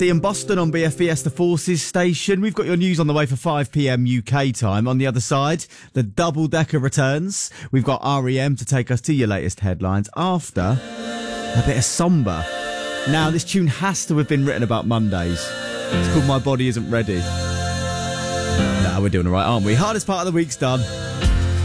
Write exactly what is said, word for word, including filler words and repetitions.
Ian Boston on B F B S The Forces station. We've got your news on the way for five p.m. U K time. On the other side, the double-decker returns. We've got R E M to take us to your latest headlines after a bit of sombre. Now, this tune has to have been written about Mondays. It's called My Body Isn't Ready. Nah, we're doing all right, aren't we? Hardest part of the week's done.